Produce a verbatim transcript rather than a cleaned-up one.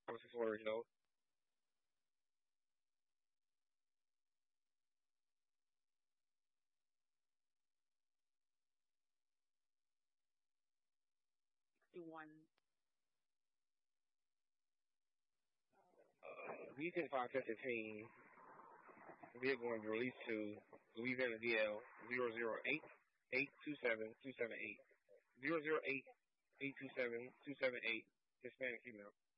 Officer for, you know, uh, we ten five fifteen vehicle going to be released to Louisiana D L zero zero eight eight two seven two seven eight zero zero eight eight two seven two seven eight Hispanic female.